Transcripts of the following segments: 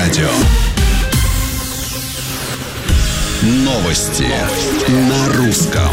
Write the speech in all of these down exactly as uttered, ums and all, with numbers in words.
радио. Новости на русском.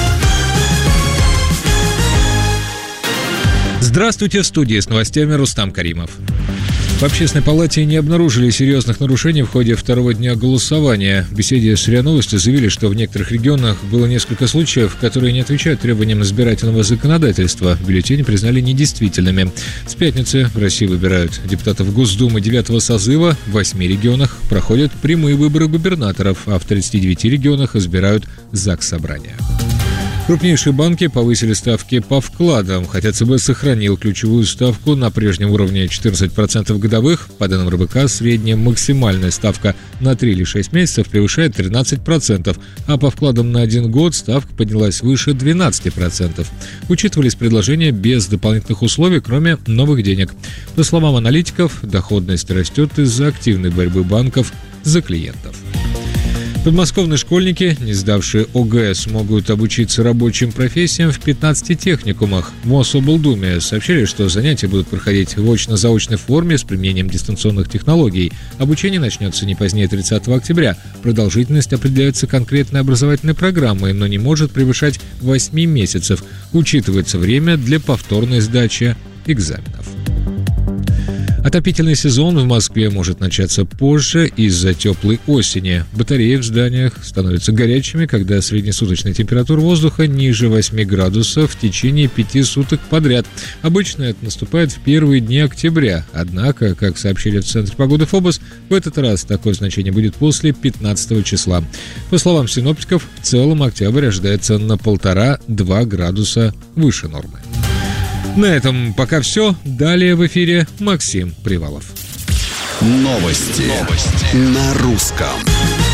Здравствуйте, в студии с новостями Рустам Каримов. В Общественной палате не обнаружили серьезных нарушений в ходе второго дня голосования. В беседе с РИА Новости заявили, что в некоторых регионах было несколько случаев, которые не отвечают требованиям избирательного законодательства. Бюллетени признали недействительными. С пятницы в России выбирают депутатов Госдумы девятого созыва. В восьми регионах проходят прямые выборы губернаторов, а в тридцати девяти регионах избирают Заксобрание. Крупнейшие банки повысили ставки по вкладам, хотя ЦБ сохранил ключевую ставку на прежнем уровне четырнадцать процентов годовых. По данным РБК, средняя максимальная ставка на три или шесть месяцев превышает тринадцать процентов, а по вкладам на один год ставка поднялась выше двенадцать процентов. Учитывались предложения без дополнительных условий, кроме новых денег. По словам аналитиков, доходность растет из-за активной борьбы банков за клиентов. Подмосковные школьники, не сдавшие ОГЭ, смогут обучиться рабочим профессиям в пятнадцати техникумах. В Мособлдуме сообщили, что занятия будут проходить в очно-заочной форме с применением дистанционных технологий. Обучение начнется не позднее тридцатого октября. Продолжительность определяется конкретной образовательной программой, но не может превышать восьми месяцев. Учитывается время для повторной сдачи экзаменов. Отопительный сезон в Москве может начаться позже из-за теплой осени. Батареи в зданиях становятся горячими, когда среднесуточная температура воздуха ниже восьми градусов в течение пяти суток подряд. Обычно это наступает в первые дни октября. Однако, как сообщили в Центре погоды ФОБОС, в этот раз такое значение будет после пятнадцатого числа. По словам синоптиков, в целом октябрь ожидается на полтора-два градуса выше нормы. На этом пока все. Далее в эфире Максим Привалов. Новости, Новости. На русском.